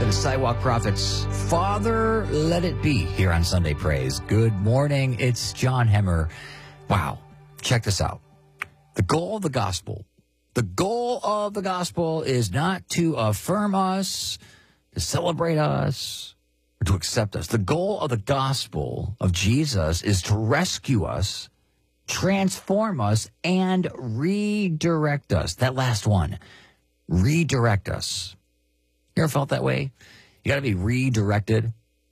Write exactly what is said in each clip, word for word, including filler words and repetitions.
the Sidewalk Prophets. Father, let it be here on Sunday Praise. Good morning. It's John Hemmer. Wow. Check this out. The goal of the gospel. The goal of the gospel is not to affirm us, to celebrate us, or to accept us. The goal of the gospel of Jesus is to rescue us, transform us, and redirect us. That last one, redirect us. You ever felt that way? You got to be redirected.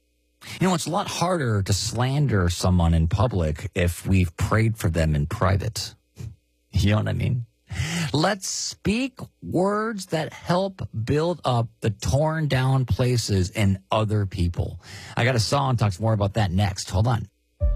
You know, it's a lot harder to slander someone in public if we've prayed for them in private. You know what I mean? Let's speak words that help build up the torn down places in other people. I got a song talks more about that next. Hold on.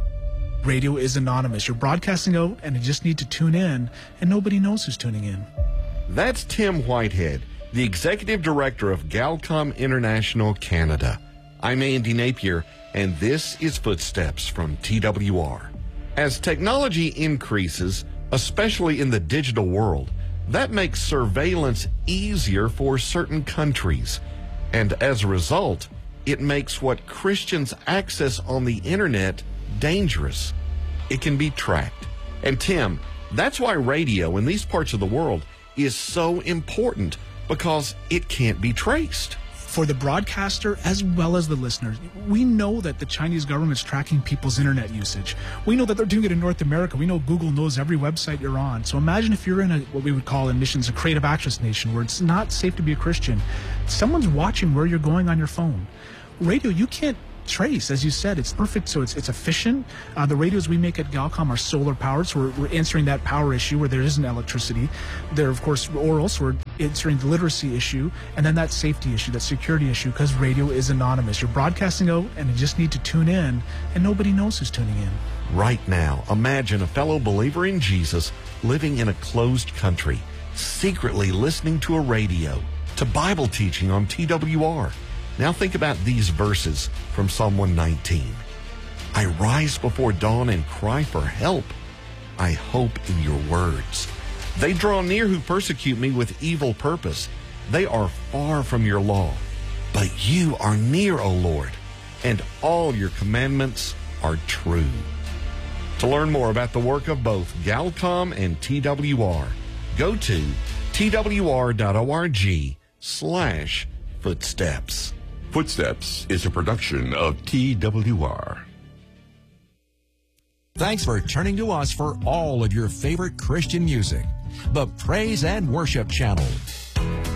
Radio is anonymous. You're broadcasting out and you just need to tune in, and nobody knows who's tuning in. That's Tim Whitehead, the Executive Director of Galcom International Canada. I'm Andy Napier, and this is Footsteps from T W R. As technology increases, especially in the digital world, that makes surveillance easier for certain countries. And as a result, it makes what Christians access on the internet dangerous. It can be tracked. And Tim, that's why radio in these parts of the world is so important, because it can't be traced. For the broadcaster as well as the listeners, we know that the Chinese government is tracking people's internet usage. We know that they're doing it in North America. We know Google knows every website you're on. So imagine if you're in a, what we would call in missions, a creative access nation, where it's not safe to be a Christian. Someone's watching where you're going on your phone. Radio, you can't trace, as you said. It's perfect, so it's it's efficient. Uh, the radios we make at Galcom are solar powered, so we're, we're answering that power issue where there isn't electricity. They're, of course, oral, so we're answering the literacy issue, and then that safety issue, that security issue, because radio is anonymous. You're broadcasting out, and you just need to tune in, and nobody knows who's tuning in. Right now, imagine a fellow believer in Jesus living in a closed country, secretly listening to a radio, to Bible teaching on T W R. Now think about these verses from Psalm one nineteen. I rise before dawn and cry for help. I hope in your words. They draw near who persecute me with evil purpose. They are far from your law. But you are near, O Lord, and all your commandments are true. To learn more about the work of both Galcom and T W R, go to twr.org slash footsteps. Footsteps is a production of T W R. Thanks for turning to us for all of your favorite Christian music. The Praise and Worship Channel.